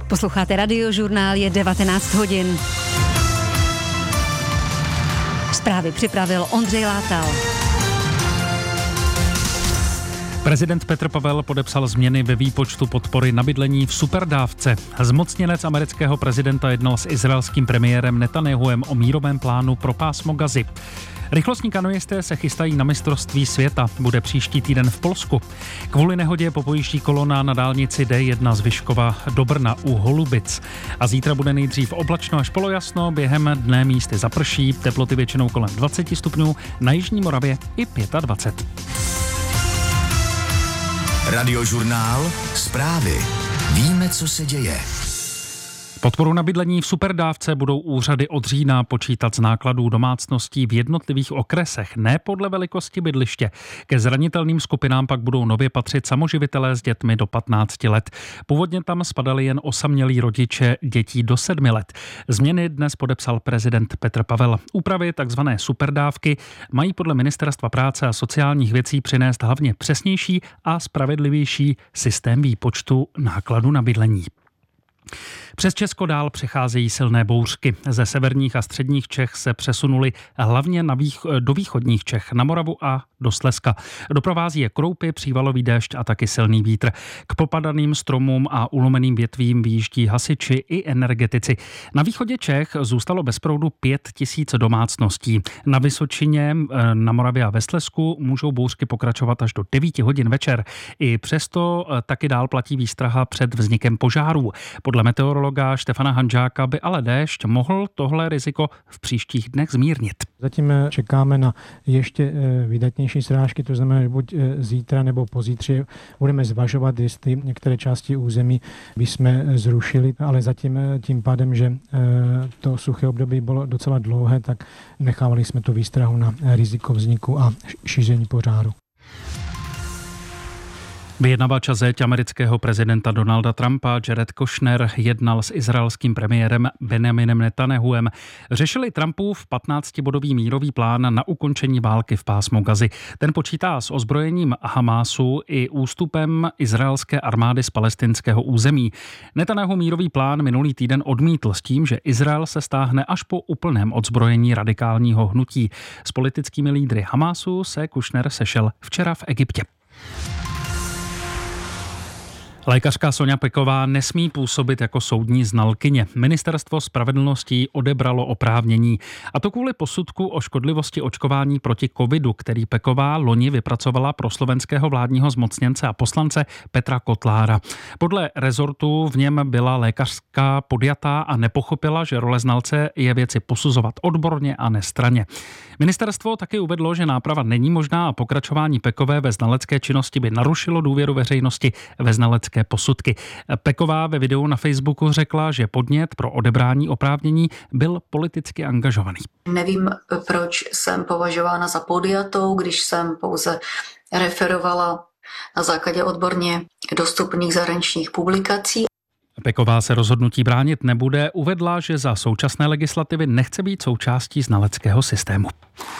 Posloucháte Radiožurnál, je 19 hodin. Zprávy připravil Ondřej Látal. Prezident Petr Pavel podepsal změny ve výpočtu podpory na bydlení v superdávce. Zmocněnec amerického prezidenta jednal s izraelským premiérem Netanjahuem o mírovém plánu pro pásmo Gazy. Rychlostní kanojisté se chystají na mistrovství světa. Bude příští týden v Polsku. Kvůli nehodě popojíždí kolona na dálnici D1 z Vyškova do Brna u Holubic. A zítra bude nejdřív oblačno až polojasno, během dne místy zaprší, teploty většinou kolem 20 stupňů, na jižní Moravě i 25. Radiožurnál, zprávy. Víme, co se děje. Podporu na bydlení v superdávce budou úřady od října počítat z nákladů domácností v jednotlivých okresech, ne podle velikosti bydliště. Ke zranitelným skupinám pak budou nově patřit samoživitelé s dětmi do 15 let. Původně tam spadali jen osamělí rodiče dětí do 7 let. Změny dnes podepsal prezident Petr Pavel. Úpravy tzv. Superdávky mají podle Ministerstva práce a sociálních věcí přinést hlavně přesnější a spravedlivější systém výpočtu nákladů na bydlení. Přes Česko dál přecházejí silné bouřky. Ze severních a středních Čech se přesunuly hlavně do východních Čech, na Moravu a do Slezska. Doprovází je kroupy, přívalový déšť a taky silný vítr. K popadaným stromům a ulomeným větvím vyjíždí hasiči i energetici. Na východě Čech zůstalo bez proudu 5 000 domácností. Na Vysočině, na Moravě a ve Slezsku můžou bouřky pokračovat až do 9 hodin večer. I přesto taky dál platí výstraha před vznikem požárů. Podle meteorologa Štefana Hanžáka by ale déšť mohl tohle riziko v příštích dnech zmírnit. Zatím čekáme na ještě vydatnější srážky, to znamená, že buď zítra nebo pozítří budeme zvažovat, jestli některé části území bychom zrušili, ale zatím tím pádem, že to suché období bylo docela dlouhé, tak nechávali jsme tu výstrahu na riziko vzniku a šíření požáru. Vyjednavač a zeď amerického prezidenta Donalda Trumpa Jared Kushner jednal s izraelským premiérem Benjaminem Netanjahuem. Řešili Trumpův 15-bodový mírový plán na ukončení války v pásmu Gazy. Ten počítá s ozbrojením Hamásu i ústupem izraelské armády z palestinského území. Netanjahu mírový plán minulý týden odmítl s tím, že Izrael se stáhne až po úplném odzbrojení radikálního hnutí. S politickými lídry Hamásu se Kushner sešel včera v Egyptě. Lékařka Soňa Peková nesmí působit jako soudní znalkyně. Ministerstvo spravedlnosti odebralo oprávnění. A to kvůli posudku o škodlivosti očkování proti covidu, který Peková loni vypracovala pro slovenského vládního zmocněnce a poslance Petra Kotlára. Podle rezortu v něm byla lékařka podjatá a nepochopila, že role znalce je věci posuzovat odborně a nestranně. Ministerstvo taky uvedlo, že náprava není možná a pokračování Pekové ve znalecké činnosti by narušilo důvěru veřejnosti ve znalecké posudky. Peková ve videu na Facebooku řekla, že podnět pro odebrání oprávnění byl politicky angažovaný. Nevím, proč jsem považována za podjatou, když jsem pouze referovala na základě odborně dostupných zahraničních publikací. Peková se rozhodnutí bránit nebude, uvedla, že za současné legislativy nechce být součástí znaleckého systému.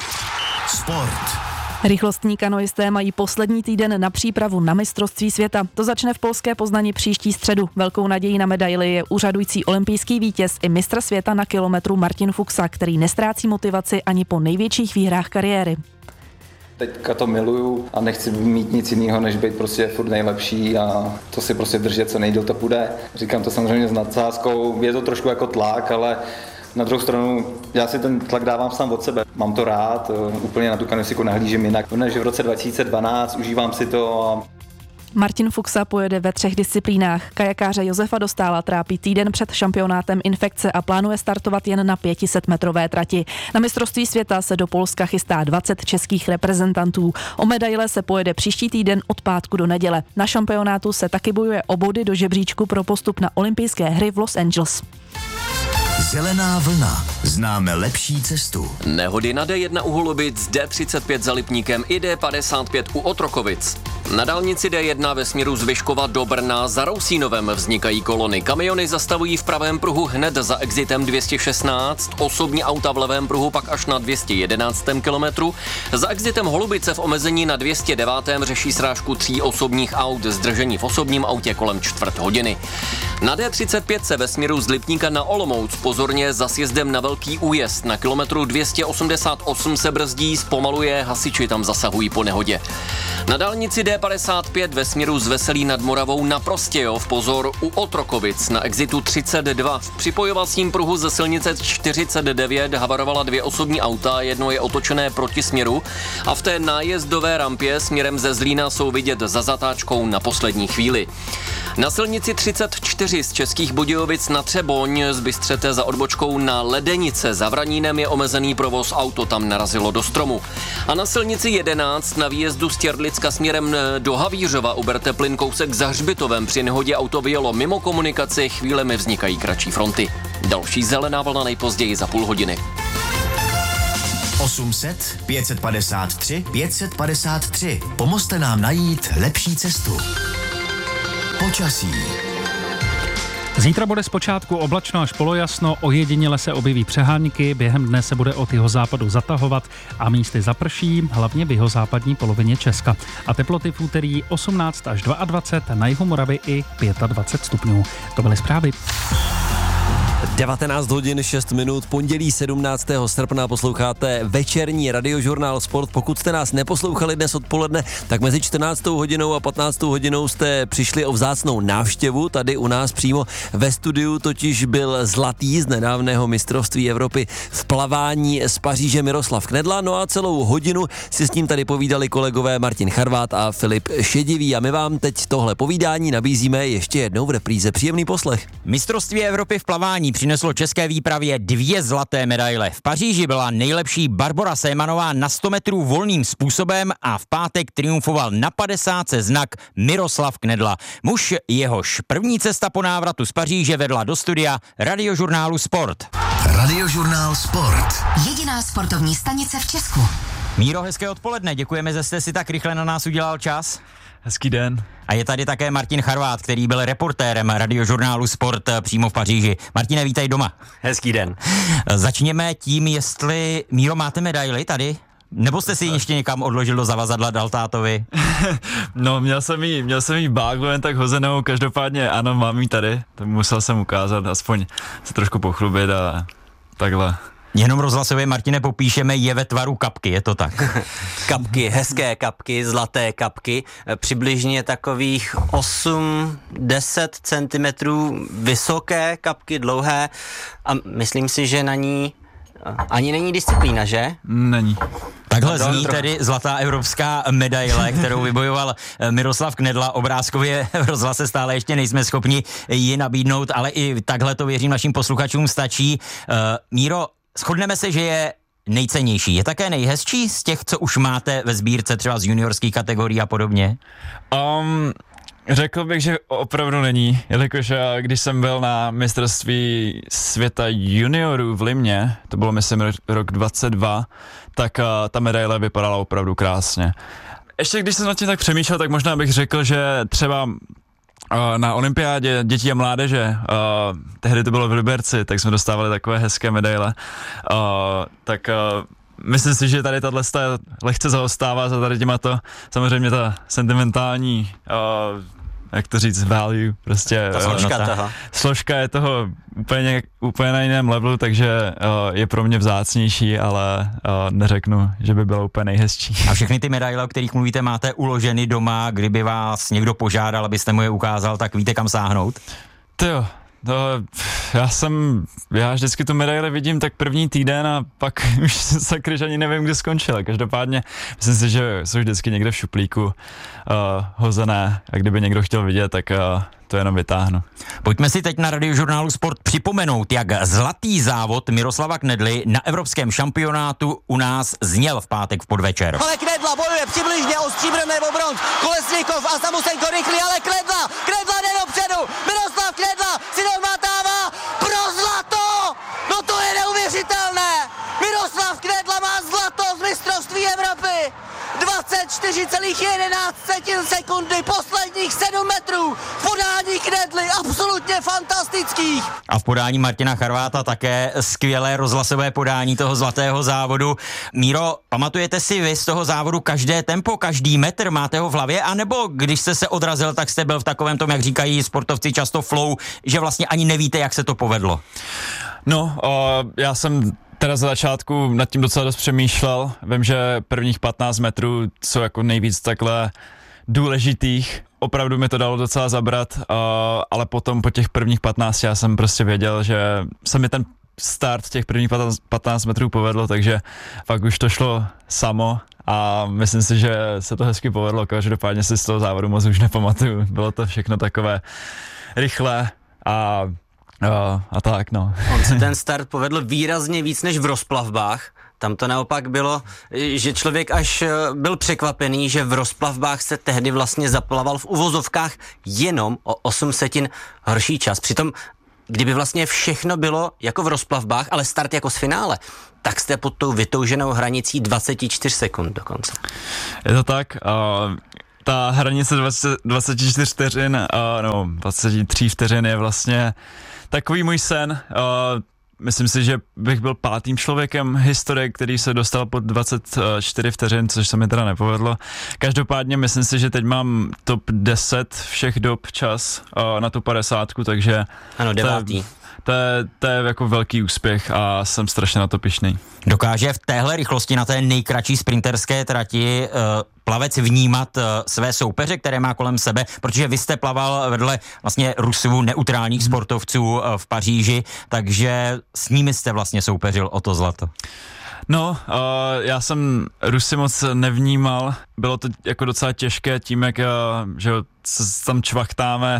Sport. Rychlostní kanojisté mají poslední týden na přípravu na mistrovství světa. To začne v polské Poznani příští středu. Velkou nadějí na medaili je úřadující olympijský vítěz i mistr světa na kilometru Martin Fuxa, který nestrácí motivaci ani po největších výhrách kariéry. Teďka to miluju a nechci mít nic jiného, než být prostě furt nejlepší a to si prostě držet, co nejdýl to půjde. Říkám to samozřejmě s nadsázkou, je to trošku jako tlak, ale na druhou stranu já si ten tlak dávám sám od sebe. Mám to rád, úplně na tu kanoistiku nahlížím jinak. Než v roce 2012 užívám si to a Martin Fuxa pojede ve 3 disciplínách. Kajakáře Josefa Dostála trápí týden před šampionátem infekce a plánuje startovat jen na 500metrové trati. Na mistrovství světa se do Polska chystá 20 českých reprezentantů. O medaile se pojede příští týden od pátku do neděle. Na šampionátu se taky bojuje o body do žebříčku pro postup na olympijské hry v Los Angeles. Zelená vlna. Známe lepší cestu. Nehody na D1 u Holubic, D35 za Lipníkem i D55 u Otrokovic. Na dálnici D1 ve směru z Vyškova do Brna za Rousínovem vznikají kolony. Kamiony zastavují v pravém pruhu hned za exitem 216, osobní auta v levém pruhu pak až na 211. kilometru. Za exitem Holubice v omezení na 209. řeší srážku 3 osobních aut, zdržení v osobním autě kolem čtvrt hodiny. Na D35 se ve směru z Lipníka na Olomouc pozorně za sjezdem na Velký Újezd. Na kilometru 288 se brzdí, zpomaluje, hasiči tam zasahují po nehodě. Na dálnici D55 ve směru z Veselí nad Moravou na Prostějov pozor u Otrokovic na exitu 32. V připojovacím pruhu ze silnice 49 havarovala 2 osobní auta, jedno je otočené proti směru a v té nájezdové rampě směrem ze Zlína jsou vidět za zatáčkou na poslední chvíli. Na silnici 34 z Českých Budějovic na Třeboň z Bystřete za odbočkou na Ledenice za Vranínem je omezený provoz, auto tam narazilo do stromu. A na silnici 11 na výjezdu z Těrlicka směrem do Havířova u Berteplin kousek za Hřbitovem při nehodě auto vyjelo mimo komunikaci, chvílemi vznikají kratší fronty. Další zelená vlna nejpozději za půl hodiny. 800 553 553. Pomozte nám najít lepší cestu. Počasí. Zítra bude zpočátku oblačno až polojasno, ojediněle se objeví přehánky, během dne se bude od jihozápadu zatahovat a místy zaprší, hlavně v jihozápadní polovině Česka. A teploty v úterý 18 až 22, na jihu Moravy i 25 stupňů. To byly zprávy. 19 hodin 6 minut, pondělí 17. srpna posloucháte večerní radiožurnál Sport. Pokud jste nás neposlouchali dnes odpoledne, tak mezi 14. hodinou a 15. hodinou jste přišli o vzácnou návštěvu. Tady u nás přímo ve studiu totiž byl zlatý z nedávného mistrovství Evropy v plavání z Paříže Miroslav Knedla. No a celou hodinu si s ním tady povídali kolegové Martin Charvát a Filip Šedivý. A my vám teď tohle povídání nabízíme ještě jednou v repríze. Příjemný poslech. Mistrovství Evropy v plavání přineslo české výpravě 2 zlaté medaile. V Paříži byla nejlepší Barbora Sémanová na 100 metrů volným způsobem a v pátek triumfoval na 50 znak Miroslav Knedla. Muž, jehož první cesta po návratu z Paříže vedla do studia radiožurnálu Sport. Radiožurnál Sport. Jediná sportovní stanice v Česku. Míro, hezké odpoledne, děkujeme, že jste si tak rychle na nás udělal čas. Hezký den. A je tady také Martin Charvát, který byl reportérem radiožurnálu Sport přímo v Paříži. Martine, vítej doma. Hezký den. Začněme tím, jestli, Míro, máte medaili tady? Nebo jste si ji ještě někam odložil do zavazadla, dal tátovi? No, měl jsem jí báglu jen tak hozenou, každopádně ano, mám ji tady. To musel jsem ukázat, aspoň se trošku pochlubit a takhle. Jenom rozhlasově, Martine, popíšeme, je ve tvaru kapky, je to tak? Kapky, hezké kapky, zlaté kapky, přibližně takových 8-10 centimetrů vysoké kapky, dlouhé a myslím si, že na ní ani není disciplína, že? Není. Takhle zní tedy zlatá evropská medaile, kterou vybojoval Miroslav Knedla. Obrázkově v rozhlase stále ještě nejsme schopni ji nabídnout, ale i takhle to věřím našim posluchačům stačí. Míro, shodneme se, že je nejcennější. Je také nejhezčí z těch, co už máte ve sbírce třeba z juniorských kategorií a podobně? Řekl bych, že opravdu není, jelikož když jsem byl na mistrovství světa juniorů v Limě, to bylo myslím rok 22, tak ta medaile vypadala opravdu krásně. Ještě když jsem nad tím tak přemýšlel, tak možná bych řekl, že třeba na olympiádě dětí a mládeže, tehdy to bylo v Liberci, tak jsme dostávali takové hezké medaile, myslím si, že tady tato lehce zaostává za tady těmato, samozřejmě ta sentimentální, jak to říct, value, prostě. Ta složka toho. Složka je toho úplně na jiném levelu, takže je pro mě vzácnější, ale neřeknu, že by byla úplně nejhezčí. A všechny ty medaile, o kterých mluvíte, máte uloženy doma, kdyby vás někdo požádal, abyste mu je ukázal, tak víte, kam sáhnout? Tyjo. Já vždycky tu medaili vidím tak první týden a pak už sakryž ani nevím, kde skončila. Každopádně myslím si, že jsou vždycky někde v šuplíku hozené a kdyby někdo chtěl vidět, tak to jenom vytáhnu. Pojďme si teď na radiožurnálu Sport připomenout, jak zlatý závod Miroslava Knedly na evropském šampionátu u nás zněl v pátek v podvečer. Ale Knedla bojuje přibližně o stříbro nebo bronz. Kolesníkov a Samusenko rychlý, ale Knedla jde dopředu. Miroslav Knedla si domátává pro zlato. No to je neuvěřitelné. Miroslav Knedla má zlato z mistrovství Evropy. 24,11 sekundy, posledních 7 metrů v podání Knedly, absolutně fantastických. A v podání Martina Charváta také skvělé rozhlasové podání toho zlatého závodu. Míro, pamatujete si vy z toho závodu každé tempo, každý metr, máte ho v hlavě, anebo když jste se odrazil, tak jste byl v takovém tom, jak říkají sportovci často flow, že vlastně ani nevíte, jak se to povedlo? No, já jsem teda za začátku nad tím docela dost přemýšlel. Vím, že prvních 15 metrů jsou jako nejvíc takhle důležitých. Opravdu mi to dalo docela zabrat, ale potom po těch prvních 15 já jsem prostě věděl, že se mi ten start těch prvních 15 metrů povedlo, takže pak už to šlo samo a myslím si, že se to hezky povedlo, každopádně si z toho závodu moc už nepamatuju. Bylo to všechno takové rychlé a tak, no. On se ten start povedl výrazně víc než v rozplavbách. Tam to naopak bylo, že člověk až byl překvapený, že v rozplavbách se tehdy vlastně zaplaval v uvozovkách jenom o 8 setin horší čas. Přitom, kdyby vlastně všechno bylo jako v rozplavbách, ale start jako z finále, tak jste pod tou vytouženou hranicí 24 sekund dokonce. Je to tak, ta hranice 24 vteřin, 23 vteřin je vlastně takový můj sen. Myslím si, že bych byl 5. člověkem historie, který se dostal pod 24 vteřin, což se mi teda nepovedlo. Každopádně myslím si, že teď mám top 10 všech dob čas na tu 50, takže ano, 9. To je jako velký úspěch a jsem strašně na to pyšný. Dokáže v téhle rychlosti na té nejkratší sprinterské trati plavec vnímat své soupeře, které má kolem sebe, protože vy jste plaval vedle vlastně Rusů, neutrálních sportovců v Paříži, takže s nimi jste vlastně soupeřil o to zlato. No, já jsem Rusy moc nevnímal, bylo to jako docela těžké tím, jak že tam čvachtáme,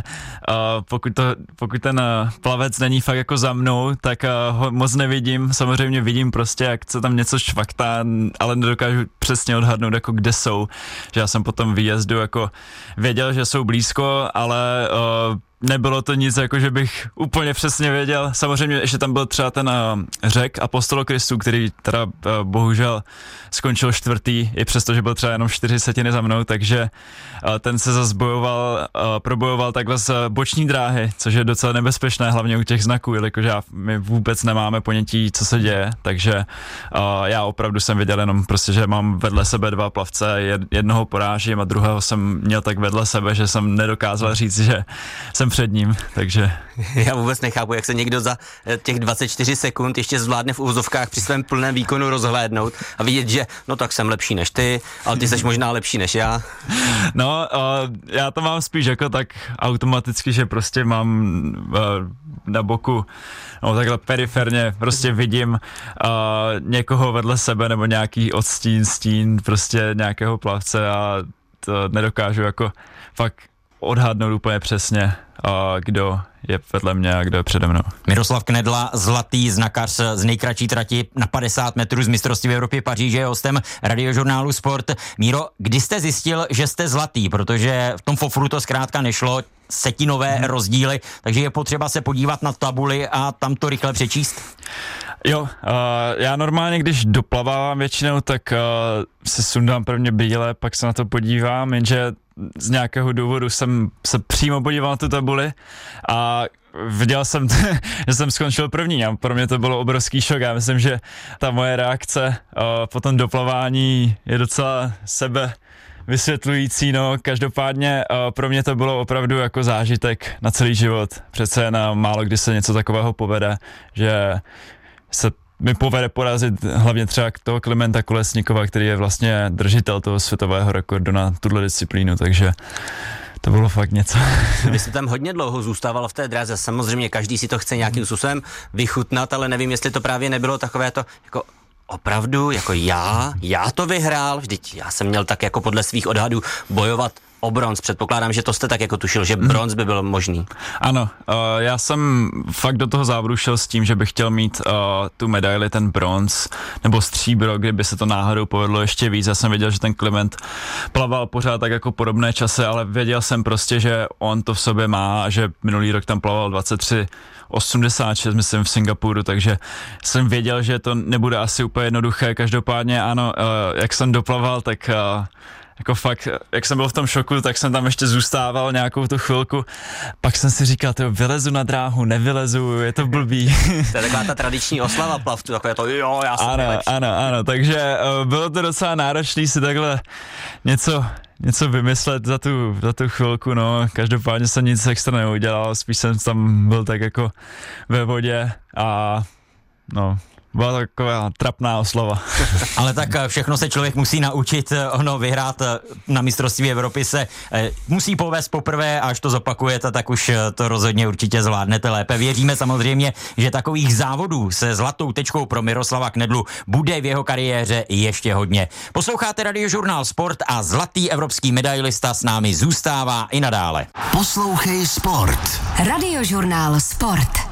pokud ten plavec není fakt jako za mnou, tak ho moc nevidím, samozřejmě vidím prostě, jak se tam něco čvachtá, ale nedokážu přesně odhadnout, jako kde jsou, že já jsem po tom výjezdu jako věděl, že jsou blízko, ale nebylo to nic, jako že bych úplně přesně věděl. Samozřejmě ještě tam byl třeba ten Řek Apostolo Christu, který teda bohužel skončil 4. i přesto, že byl třeba jenom 4 setiny za mnou, takže ten se zase probojoval takhle z boční dráhy, což je docela nebezpečné, hlavně u těch znaků, jelikož my vůbec nemáme ponětí, co se děje, takže já opravdu jsem věděl jenom prostě, že mám vedle sebe 2 plavce, jednoho porážím a druhého jsem měl tak vedle sebe, že jsem nedokázal říct, že jsem před ním, takže... Já vůbec nechápu, jak se někdo za těch 24 sekund ještě zvládne v úzovkách při svém plném výkonu rozhlédnout a vidět, že no tak jsem lepší než ty, ale ty seš možná lepší než já. No, já to mám spíš jako tak automaticky, že prostě mám na boku, no takhle periferně, prostě vidím někoho vedle sebe nebo nějaký stín prostě nějakého plavce a to nedokážu jako fakt odhadnout úplně přesně, kdo je vedle mě a kdo je přede mnou. Miroslav Knedla, zlatý znakař z nejkratší trati na 50 metrů z mistrovství Evropy Paříže, je hostem Radiožurnálu Sport. Míro, kdy jste zjistil, že jste zlatý? Protože v tom fofru to zkrátka nešlo, setinové rozdíly, takže je potřeba se podívat na tabuli a tam to rychle přečíst? Jo, já normálně, když doplavávám většinou, tak si sundám prvně brýle, pak se na to podívám, jenže z nějakého důvodu jsem se přímo podíval na tu tabuli a viděl jsem, že jsem skončil první a pro mě to bylo obrovský šok. Já myslím, že ta moje reakce po tom doplavání je docela vysvětlující, no každopádně pro mě to bylo opravdu jako zážitek na celý život. Přece jen málo kdy se něco takového povede, že se mi povede porazit hlavně třeba toho Klementa Kolesníkova, který je vlastně držitel toho světového rekordu na tuhle disciplínu, takže to bylo fakt něco. Vy jste tam hodně dlouho zůstával v té dráze, samozřejmě každý si to chce nějakým způsobem vychutnat, ale nevím, jestli to právě nebylo takové to jako opravdu, jako já to vyhrál, vždyť já jsem měl tak jako podle svých odhadů bojovat o bronz. Předpokládám, že to jste tak jako tušil, že bronz by byl možný. Ano, já jsem fakt do toho závodu šel s tím, že bych chtěl mít tu medaili, ten bronz nebo stříbro, kdyby se to náhodou povedlo ještě víc. Já jsem věděl, že ten Klement plaval pořád tak jako podobné časy, ale věděl jsem prostě, že on to v sobě má a že minulý rok tam plaval 23:86, myslím, v Singapuru, takže jsem věděl, že to nebude asi úplně jednoduché. Každopádně ano, jak jsem doplaval, tak Jako fakt, jak jsem byl v tom šoku, tak jsem tam ještě zůstával nějakou tu chvilku. Pak jsem si říkal, vylezu na dráhu, nevylezu, je to blbý. To je taková ta tradiční oslava plavců, takové to jo, já jsem nejlepší. Ano, takže bylo to docela náročné si takhle něco vymyslet za tu chvilku, no. Každopádně jsem nic extra neudělal, spíš jsem tam byl tak jako ve vodě a no, byla taková trapná oslava. Ale tak všechno se člověk musí naučit, vyhrát na mistrovství Evropy se musí povést poprvé, až to zopakujete, tak už to rozhodně určitě zvládnete lépe. Věříme samozřejmě, že takových závodů se zlatou tečkou pro Miroslava Knedlu bude v jeho kariéře ještě hodně. Posloucháte Radiožurnál Sport a zlatý evropský medailista s námi zůstává i nadále. Poslouchej Sport. Radiožurnál Sport.